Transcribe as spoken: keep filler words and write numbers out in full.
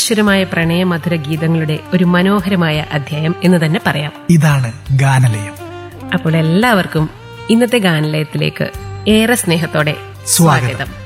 അനശ്വരമായ പ്രണയമധുര ഗീതങ്ങളുടെ ഒരു മനോഹരമായ അധ്യായം എന്ന് തന്നെ പറയാം. ഇതാണ് ഗാനലയം. അപ്പോൾ എല്ലാവർക്കും ഇന്നത്തെ ഗാനലയത്തിലേക്ക് ഏറെ സ്നേഹത്തോടെ സ്വാഗതം.